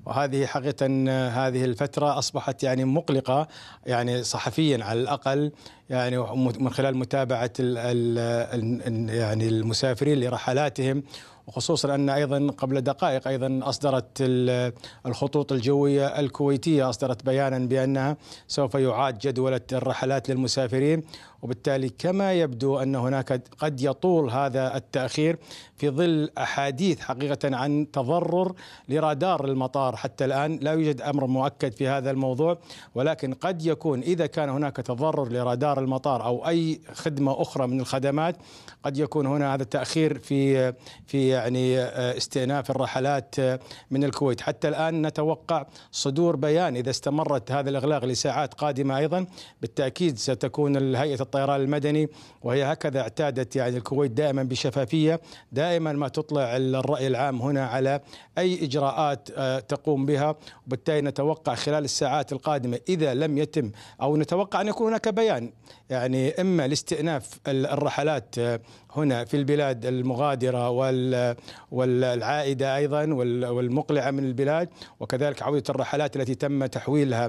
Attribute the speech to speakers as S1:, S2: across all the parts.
S1: وهذه حقيقة هذه الفترة أصبحت يعني مقلقة يعني صحفيا على الأقل، يعني من خلال متابعة يعني المسافرين لرحلاتهم، وخصوصا أن أيضا قبل دقائق أيضا أصدرت الخطوط الجوية الكويتية أصدرت بيانا بأنها سوف يعاد جدولة الرحلات للمسافرين، وبالتالي كما يبدو أن هناك قد يطول هذا التأخير في ظل أحاديث حقيقة عن تضرر لرادار المطار. حتى الآن لا يوجد أمر مؤكد في هذا الموضوع، ولكن قد يكون إذا كان هناك تضرر لرادار المطار أو أي خدمة أخرى من الخدمات قد يكون هنا هذا التأخير في يعني استئناف الرحلات من الكويت. حتى الآن نتوقع صدور بيان إذا استمرت هذا الإغلاق لساعات قادمة. أيضا بالتأكيد ستكون هيئة الطيران المدني، وهي هكذا اعتادت يعني الكويت دائما بشفافية، دائما ما تطلع الرأي العام هنا على أي إجراءات تقوم بها، وبالتالي نتوقع خلال الساعات القادمة إذا لم يتم أو نتوقع أن يكون هناك بيان يعني إما لاستئناف الرحلات هنا في البلاد المغادرة والعائدة أيضا والمقلعة من البلاد، وكذلك عودة الرحلات التي تم تحويلها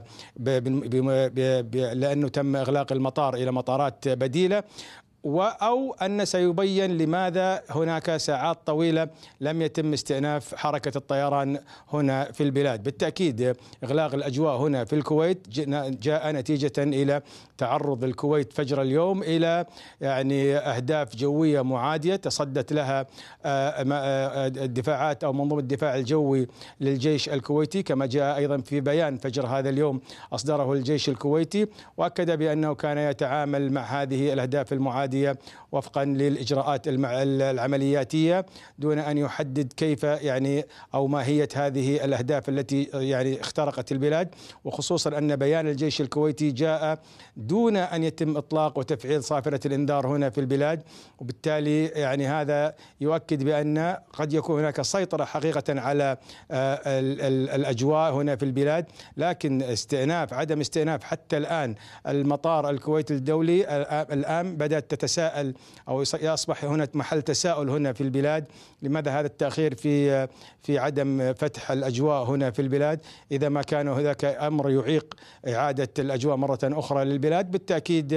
S1: لأنه تم إغلاق المطار إلى مطارات بديلة، أو أن سيبين لماذا هناك ساعات طويلة لم يتم استئناف حركة الطيران هنا في البلاد. بالتأكيد إغلاق الأجواء هنا في الكويت جاء نتيجة إلى تعرض الكويت فجر اليوم إلى يعني أهداف جوية معادية تصدت لها الدفاعات أو منظومة الدفاع الجوي للجيش الكويتي، كما جاء أيضا في بيان فجر هذا اليوم أصدره الجيش الكويتي، وأكد بأنه كان يتعامل مع هذه الأهداف المعادية وفقا للإجراءات العملياتية دون أن يحدد كيف يعني أو ماهية هذه الأهداف التي يعني اخترقت البلاد، وخصوصا أن بيان الجيش الكويتي جاء دون أن يتم إطلاق وتفعيل صافرة الإنذار هنا في البلاد، وبالتالي يعني هذا يؤكد بأن قد يكون هناك سيطرة حقيقة على الأجواء هنا في البلاد، لكن عدم استئناف حتى الآن المطار الكويتي الدولي الآن بدأت تتساءل أو يصبح هنا محل تساؤل هنا في البلاد، لماذا هذا التأخير في عدم فتح الأجواء هنا في البلاد إذا ما كان هناك أمر يعيق إعادة الأجواء مرة أخرى للبلاد. بالتأكيد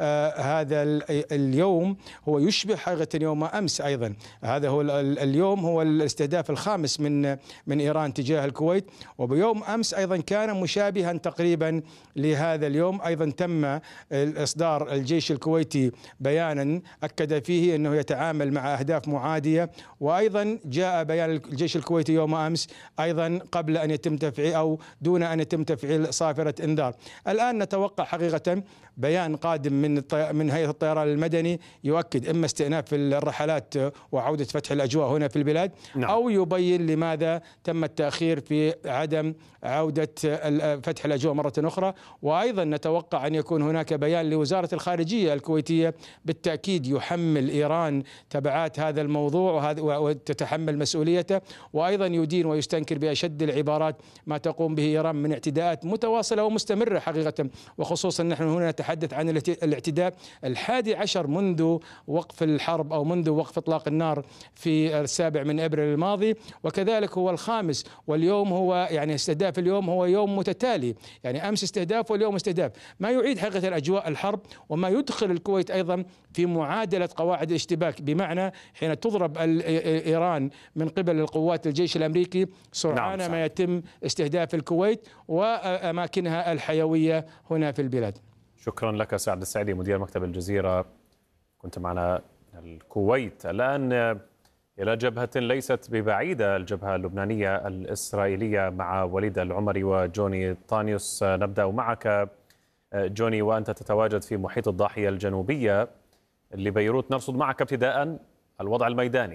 S1: هذا اليوم هو يشبه حقيقة يوم أمس أيضا، هذا هو اليوم هو الاستهداف الخامس من إيران تجاه الكويت، وبيوم أمس أيضا كان مشابها تقريبا لهذا اليوم. أيضا تم إصدار الجيش الكويتي بيانا أكد فيه أنه يتعامل مع أهداف معادية، وأيضا جاء بيان الجيش الكويتي يوم أمس أيضا قبل أن يتم تفعيل أو دون أن يتم تفعيل صافرة إنذار. الآن نتوقع حقيقة بيان قادم من هيئة الطيران المدني يؤكد إما استئناف الرحلات وعودة فتح الأجواء هنا في البلاد، أو يبين لماذا تم التأخير في عدم عودة فتح الأجواء مرة أخرى. وأيضا نتوقع أن يكون هناك بيان لوزارة الخارجية الكويتية بالتأكيد يحمل إيران تبعات هذا الموضوع وتتحمل مسؤوليته، وأيضا يدين ويستنكر بأشد العبارات ما تقوم به إيران من اعتداءات متواصلة ومستمرة حقيقة، وخصوصا نحن هنا نتحدث عن الاعتداء 11 منذ وقف الحرب أو منذ وقف إطلاق النار في 7 أبريل الماضي، وكذلك هو الخامس، واليوم هو يعني استهداف اليوم هو يوم متتالي، يعني أمس استهداف واليوم استهداف، ما يعيد حقيقة أجواء الحرب وما يدخل الكويت أيضا في معادلة قواعد الاشتباك، بمعنى حين تضرب إيران من قبل القوات الجيش الأمريكي سرعان ما يتم استهداف الكويت وأماكنها الحيوية هنا في البلاد.
S2: شكرا لك سعد السعيدي مدير مكتب الجزيرة، كنت معنا من الكويت. الآن إلى جبهة ليست ببعيدة، الجبهة اللبنانية الإسرائيلية مع وليد العمري وجوني طانيوس. نبدأ معك جوني وأنت تتواجد في محيط الضاحية الجنوبية لبيروت، نرصد معك ابتداء الوضع الميداني.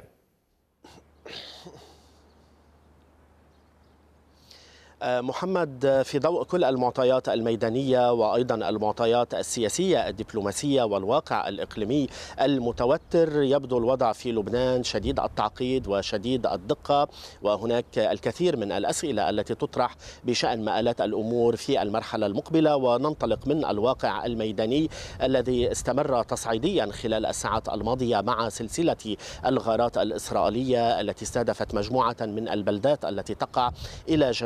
S3: محمد، في ضوء كل المعطيات الميدانية وأيضا المعطيات السياسية الدبلوماسية والواقع الإقليمي المتوتر، يبدو الوضع في لبنان شديد التعقيد وشديد الدقة، وهناك الكثير من الأسئلة التي تطرح بشأن مآلات الأمور في المرحلة المقبلة. وننطلق من الواقع الميداني الذي استمر تصعيديا خلال الساعات الماضية مع سلسلة الغارات الإسرائيلية التي استهدفت مجموعة من البلدات التي تقع إلى